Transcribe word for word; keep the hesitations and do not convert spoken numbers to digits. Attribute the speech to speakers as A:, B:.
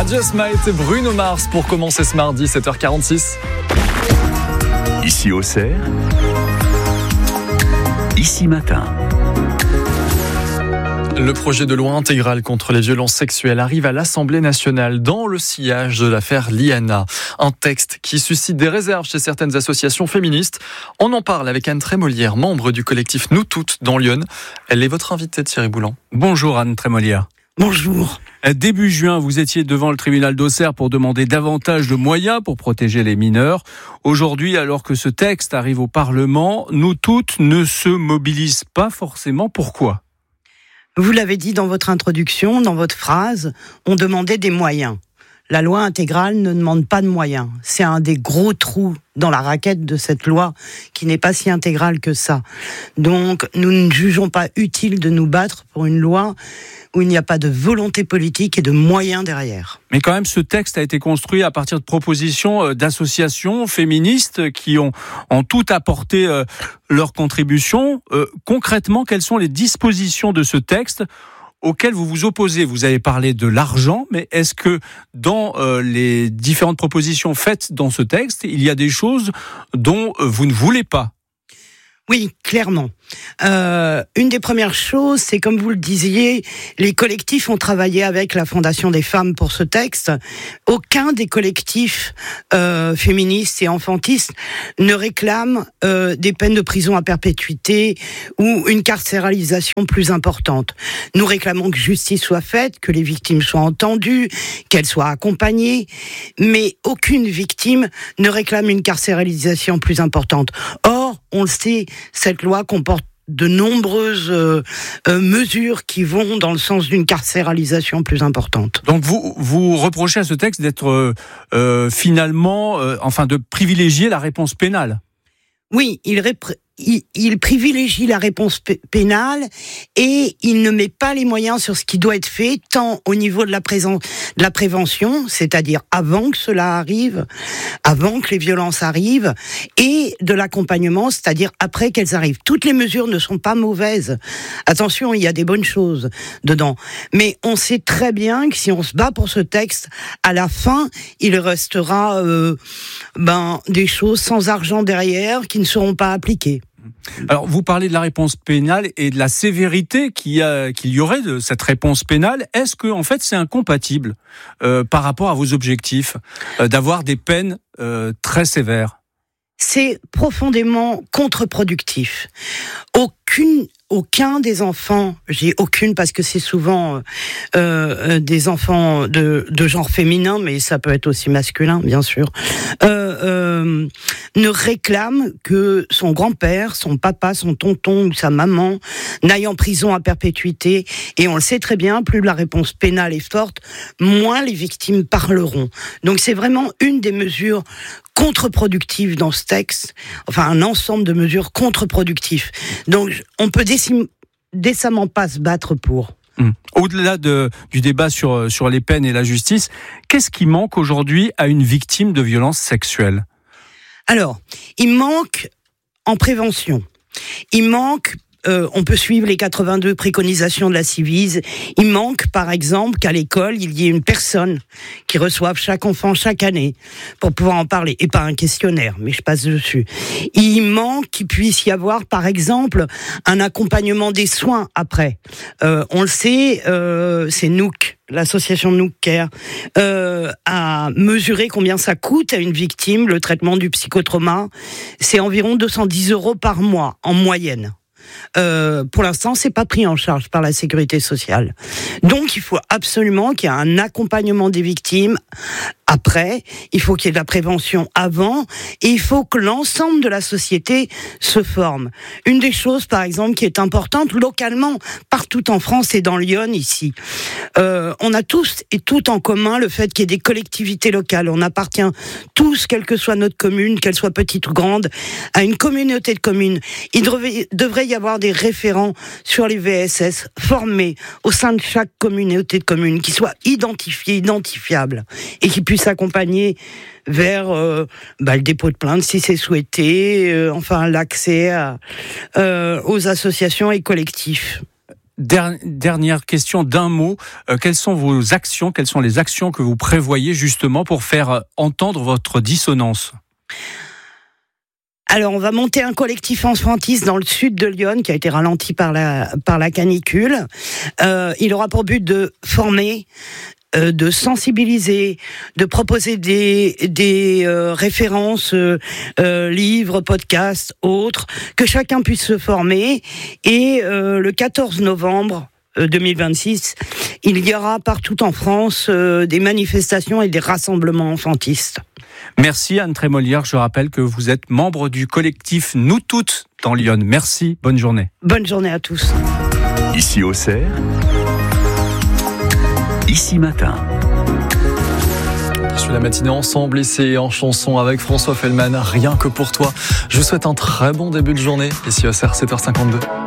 A: Adieu Smite et Bruno Mars pour commencer ce mardi, sept heures quarante-six.
B: Ici Auxerre, ici matin.
A: Le projet de loi intégral contre les violences sexuelles arrive à l'Assemblée nationale dans le sillage de l'affaire Liana. Un texte qui suscite des réserves chez certaines associations féministes. On en parle avec Anne Trémolière, membre du collectif Nous Toutes dans Lyon. Elle est votre invitée, Thierry Boulan.
C: Bonjour Anne Trémolière.
D: Bonjour.
C: Début juin, vous étiez devant le tribunal d'Auxerre pour demander davantage de moyens pour protéger les mineurs. Aujourd'hui, alors que ce texte arrive au Parlement, Nous Toutes ne se mobilisent pas forcément. Pourquoi ?
D: Vous l'avez dit dans votre introduction, dans votre phrase, on demandait des moyens. La loi intégrale ne demande pas de moyens. C'est un des gros trous dans la raquette de cette loi qui n'est pas si intégrale que ça. Donc, nous ne jugeons pas utile de nous battre pour une loi où il n'y a pas de volonté politique et de moyens derrière.
C: Mais quand même, ce texte a été construit à partir de propositions d'associations féministes qui ont, ont toutes apporté euh, leur contribution. Euh, concrètement, quelles sont les dispositions de ce texte auxquelles vous vous opposez? Vous avez parlé de l'argent, mais est-ce que dans euh, les différentes propositions faites dans ce texte, il y a des choses dont euh, vous ne voulez pas?
D: Oui, clairement. Euh, une des premières choses, c'est comme vous le disiez, les collectifs ont travaillé avec la Fondation des femmes pour ce texte. Aucun des collectifs euh, féministes et enfantistes ne réclame euh, des peines de prison à perpétuité ou une carcéralisation plus importante. Nous réclamons que justice soit faite, que les victimes soient entendues, qu'elles soient accompagnées, mais aucune victime ne réclame une carcéralisation plus importante. Or, on le sait, cette loi comporte de nombreuses euh, euh, mesures qui vont dans le sens d'une carcéralisation plus importante.
C: Donc vous vous reprochez à ce texte d'être euh, euh, finalement, euh, enfin de privilégier la réponse pénale.
D: Oui, il répr- Il, il privilégie la réponse p- pénale et il ne met pas les moyens sur ce qui doit être fait, tant au niveau de la, présence, de la prévention, c'est-à-dire avant que cela arrive, avant que les violences arrivent, et de l'accompagnement, c'est-à-dire après qu'elles arrivent. Toutes les mesures ne sont pas mauvaises. Attention, il y a des bonnes choses dedans. Mais on sait très bien que si on se bat pour ce texte, à la fin, il restera euh, ben, des choses sans argent derrière qui ne seront pas appliquées.
C: Alors, vous parlez de la réponse pénale et de la sévérité qu'il y, a, qu'il y aurait de cette réponse pénale. Est-ce que, en fait, c'est incompatible euh, par rapport à vos objectifs euh, d'avoir des peines euh, très sévères ?
D: C'est profondément contre-productif. Aucune, aucun des enfants, j'ai aucune parce que c'est souvent euh, des enfants de, de genre féminin, mais ça peut être aussi masculin, bien sûr, euh, euh, ne réclame que son grand-père, son papa, son tonton ou sa maman n'aille en prison à perpétuité. Et on le sait très bien, plus la réponse pénale est forte, moins les victimes parleront. Donc c'est vraiment une des mesures contre-productives dans ce texte, enfin un ensemble de mesures contre-productives. Donc on peut décim- décemment pas se battre pour.
C: Mmh. Au-delà de, du débat sur, sur les peines et la justice, qu'est-ce qui manque aujourd'hui à une victime de violences sexuelles ?
D: Alors, il manque en prévention. Il manque... Euh, on peut suivre les quatre-vingt-deux préconisations de la Civise. Il manque, par exemple, qu'à l'école, il y ait une personne qui reçoive chaque enfant chaque année pour pouvoir en parler. Et pas un questionnaire, mais je passe dessus. Il manque qu'il puisse y avoir, par exemple, un accompagnement des soins après. Euh, on le sait, euh, c'est Nook, l'association Nook Care, euh, a mesuré combien ça coûte à une victime, le traitement du psychotrauma. C'est environ deux cent dix euros par mois, en moyenne. Euh, pour l'instant, c'est pas pris en charge par la sécurité sociale. Donc, il faut absolument qu'il y ait un accompagnement des victimes après. Il faut qu'il y ait de la prévention avant. Et il faut que l'ensemble de la société se forme. Une des choses, par exemple, qui est importante localement, partout en France et dans Lyon, ici, euh, on a tous et toutes en commun le fait qu'il y ait des collectivités locales. On appartient tous, quelle que soit notre commune, qu'elle soit petite ou grande, à une communauté de communes. Il devrait, devrait y avoir des référents sur les V S S formés au sein de chaque communauté de communes, qui soient identifiés, identifiables, et qui puissent accompagner vers euh, bah, le dépôt de plainte si c'est souhaité, euh, enfin l'accès à, euh, aux associations et collectifs.
C: Dernière question d'un mot. Euh, quelles sont vos actions, quelles sont les actions que vous prévoyez justement pour faire entendre votre dissonance ?
D: Alors, on va monter un collectif enfantiste dans le sud de Lyon qui a été ralenti par la, par la canicule. Euh, il aura pour but de former, euh, de sensibiliser, de proposer des, des euh, références, euh, euh, livres, podcasts, autres, que chacun puisse se former. Et euh, le quatorze novembre deux mille vingt-six, il y aura partout en France euh, des manifestations et des rassemblements enfantistes.
C: Merci Anne Trémolière, je rappelle que vous êtes membre du collectif Nous Toutes dans Lyon. Merci, bonne journée.
D: Bonne journée à tous.
B: Ici Auxerre, Ici Matin.
A: Je suis la matinée ensemble ici en chanson avec François Fellman, rien que pour toi. Je vous souhaite un très bon début de journée. Ici Auxerre, sept heures cinquante-deux.